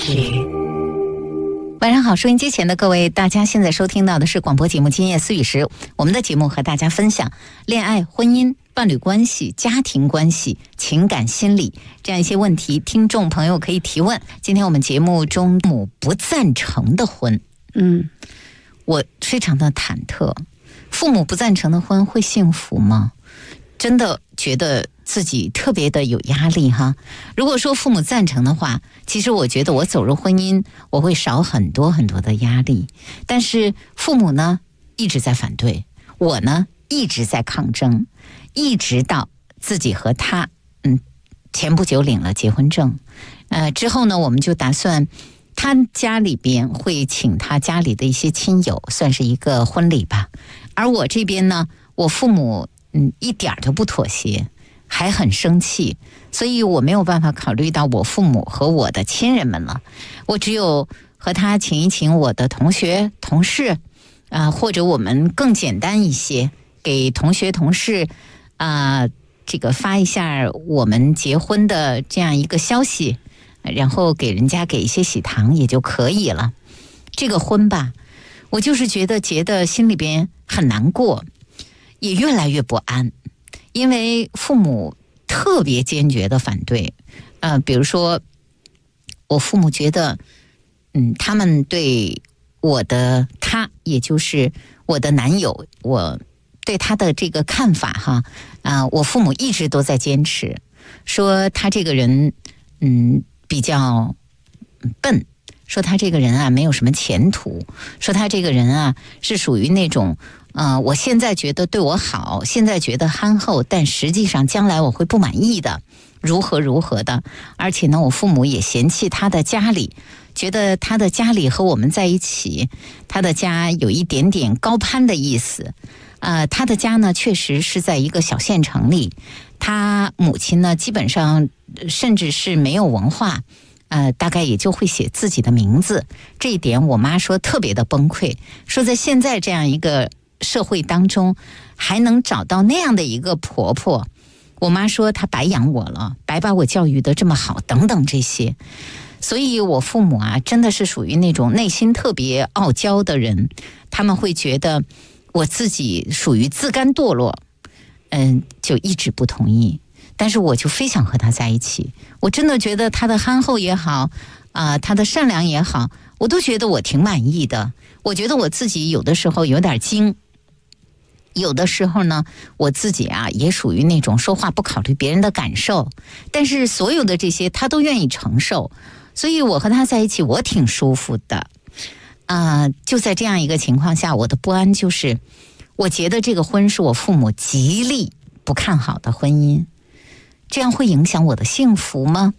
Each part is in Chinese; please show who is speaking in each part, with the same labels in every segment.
Speaker 1: 晚上好，收音机前的各位，大家现在收听到的是广播节目《今夜思语时》，我们的节目和大家分享恋爱、婚姻、伴侣关系、家庭关系、情感心理这样一些问题，听众朋友可以提问。今天我们节目中母不赞成的婚，我非常的忐忑，父母不赞成的婚会幸福吗？真的觉得自己特别的有压力哈。如果说父母赞成的话，其实我觉得我走入婚姻我会少很多很多的压力，但是父母呢一直在反对，我呢一直在抗争，一直到自己和他前不久领了结婚证，之后呢我们就打算他家里边会请他家里的一些亲友，算是一个婚礼吧。而我这边呢，我父母一点都不妥协，还很生气，所以我没有办法考虑到我父母和我的亲人们了。我只有和他请一请我的同学同事或者我们更简单一些，给同学同事这个发一下我们结婚的这样一个消息，然后给人家给一些喜糖也就可以了。这个婚吧，我就是觉得心里边很难过，也越来越不安，因为父母特别坚决的反对。比如说我父母觉得他们对我的也就是我的男友，我对他的这个看法哈，我父母一直都在坚持，说他这个人比较笨，说他这个人没有什么前途，说他这个人是属于那种我现在觉得对我好，现在觉得憨厚，但实际上将来我会不满意的，如何的。而且呢，我父母也嫌弃他的家里，觉得他的家里和我们在一起，他的家有一点点高攀的意思。他的家呢确实是在一个小县城里，他母亲呢基本上甚至是没有文化，大概也就会写自己的名字。这一点我妈说特别的崩溃，说在现在这样一个社会当中还能找到那样的一个婆婆，我妈说她白养我了，白把我教育得这么好等等这些。所以我父母真的是属于那种内心特别傲娇的人，他们会觉得我自己属于自甘堕落，就一直不同意。但是我就非想和他在一起，我真的觉得他的憨厚也好他的善良也好，我都觉得我挺满意的。我觉得我自己有的时候有点精，有的时候呢我自己也属于那种说话不考虑别人的感受，但是所有的这些他都愿意承受，所以我和他在一起我挺舒服的。就在这样一个情况下，我的不安就是我觉得这个婚是我父母极力不看好的婚姻，这样会影响我的幸福吗？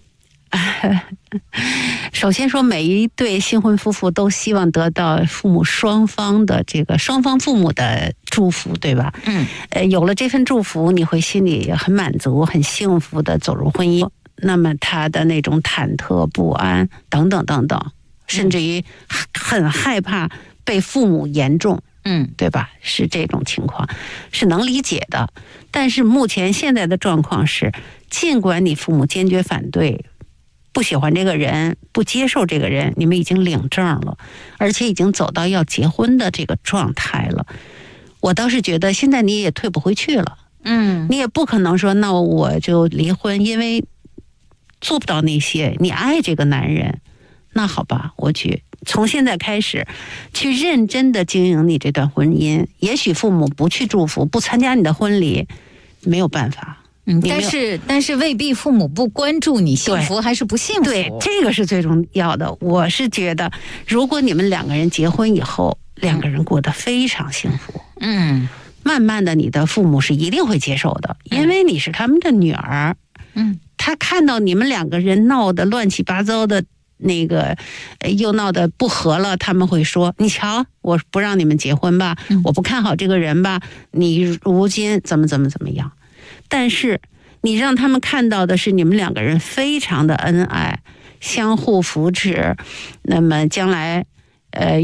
Speaker 2: 首先说，每一对新婚夫妇都希望得到父母双方父母的祝福，对吧？有了这份祝福，你会心里很满足、很幸福的走入婚姻。那么他的那种忐忑不安等等等等，甚至于很害怕被父母言重，对吧？是这种情况，是能理解的。但是目前现在的状况是，尽管你父母坚决反对，不喜欢这个人，不接受这个人，你们已经领证了，而且已经走到要结婚的这个状态了。我倒是觉得现在你也退不回去了，你也不可能说那我就离婚，因为做不到那些。你爱这个男人，那好吧，我去从现在开始去认真的经营你这段婚姻。也许父母不去祝福，不参加你的婚礼，没有办法。
Speaker 1: 但是未必父母不关注你幸福还是不幸福。
Speaker 2: 对，这个是最重要的。我是觉得，如果你们两个人结婚以后，两个人过得非常幸福，慢慢的你的父母是一定会接受的，因为你是他们的女儿。他看到你们两个人闹得乱七八糟的，那个又闹得不和了，他们会说，你瞧，我不让你们结婚吧，我不看好这个人吧，你如今怎么样。但是你让他们看到的是你们两个人非常的恩爱，相互扶持，那么将来